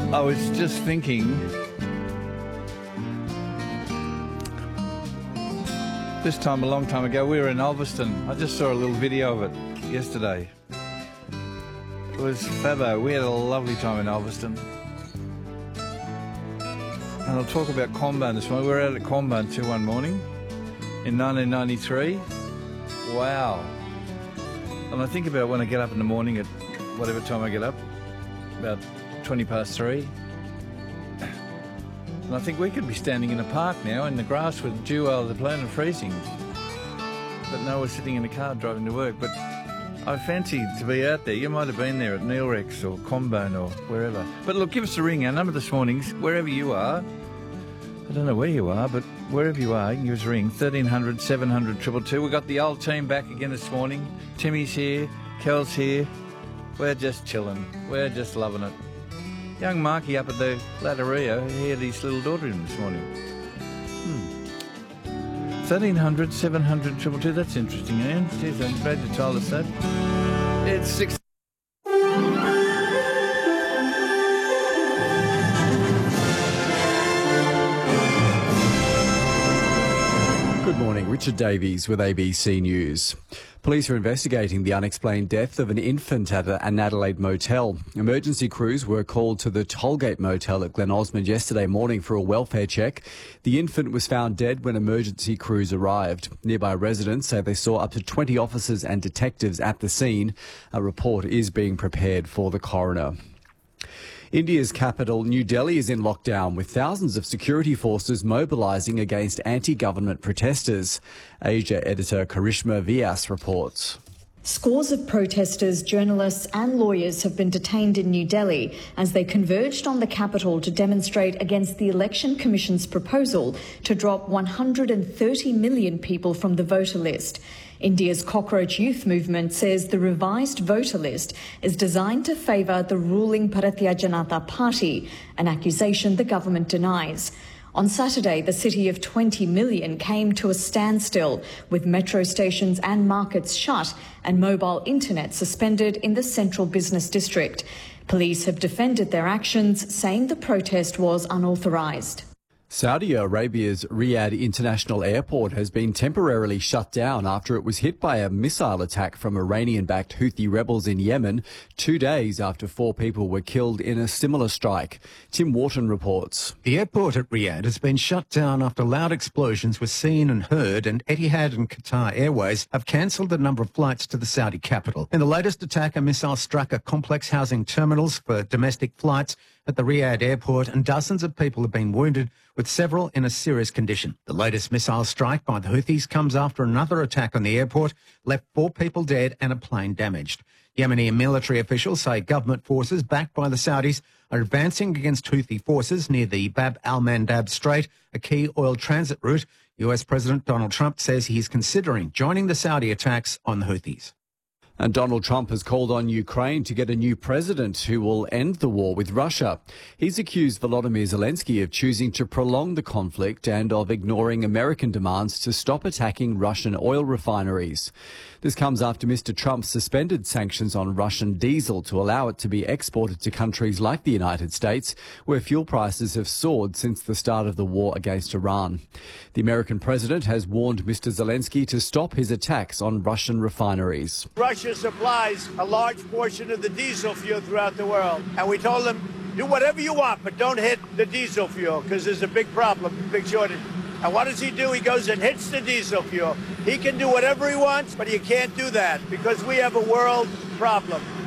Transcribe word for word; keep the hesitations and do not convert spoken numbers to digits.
I was just thinking, this time a long time ago, we were in Ulverston. I just saw a little video of it yesterday. It was fabbo. We had a lovely time in Ulverston. And I'll talk about Combine this morning. We were out at Combine too one morning in nineteen ninety-three. Wow. And I think about when I get up in the morning at whatever time I get up, about twenty past three. And I think we could be standing in a park now in the grass with dew over the planet freezing. But no, we're sitting in a car driving to work. But I fancied to be out there. You might have been there at Neilrex or Combine or wherever. But look, give us a ring. Our number this morning, wherever you are, I don't know where you are, but wherever you are, you can give us a ring. thirteen hundred, seven hundred, two two two. We've got the old team back again this morning. Timmy's here, Kel's here. We're just chilling. We're just loving it. Young Marky up at the Latteria, he had his little daughter in this morning. Hmm. thirteen hundred, seven hundred, two two two. That's interesting, Ian. Jeez, I'm glad you told us that. It's six... Good morning, Richard Davies with A B C News. Police are investigating the unexplained death of an infant at an Adelaide motel. Emergency crews were called to the Tollgate Motel at Glen Osmond yesterday morning for a welfare check. The infant was found dead when emergency crews arrived. Nearby residents say they saw up to twenty officers and detectives at the scene. A report is being prepared for the coroner. India's capital, New Delhi, is in lockdown with thousands of security forces mobilising against anti-government protesters. Asia editor Karishma Vyas reports. Scores of protesters, journalists and lawyers have been detained in New Delhi as they converged on the capital to demonstrate against the Election Commission's proposal to drop one hundred thirty million people from the voter list. India's Cockroach Youth Movement says the revised voter list is designed to favour the ruling Bharatiya Janata Party, an accusation the government denies. On Saturday, the city of twenty million came to a standstill, with metro stations and markets shut and mobile internet suspended in the central business district. Police have defended their actions, saying the protest was unauthorised. Saudi Arabia's Riyadh International Airport has been temporarily shut down after it was hit by a missile attack from Iranian-backed Houthi rebels in Yemen, two days after four people were killed in a similar strike. Tim Wharton reports. The airport at Riyadh has been shut down after loud explosions were seen and heard, and Etihad and Qatar Airways have cancelled a number of flights to the Saudi capital. In the latest attack, a missile struck a complex housing terminals for domestic flights at the Riyadh airport, and dozens of people have been wounded, with several in a serious condition. The latest missile strike by the Houthis comes after another attack on the airport left four people dead and a plane damaged. Yemeni military officials say government forces backed by the Saudis are advancing against Houthi forces near the Bab al-Mandab Strait, a key oil transit route. U S President Donald Trump says he is considering joining the Saudi attacks on the Houthis. And Donald Trump has called on Ukraine to get a new president who will end the war with Russia. He's accused Volodymyr Zelensky of choosing to prolong the conflict and of ignoring American demands to stop attacking Russian oil refineries. This comes after Mister Trump suspended sanctions on Russian diesel to allow it to be exported to countries like the United States, where fuel prices have soared since the start of the war against Iran. The American president has warned Mister Zelensky to stop his attacks on Russian refineries. Russia supplies a large portion of the diesel fuel throughout the world, and we told them, do whatever you want, but don't hit the diesel fuel, because there's a big problem, a big shortage. And what does he do? He goes and hits the diesel fuel. He can do whatever he wants, but you can't do that, because we have a world problem.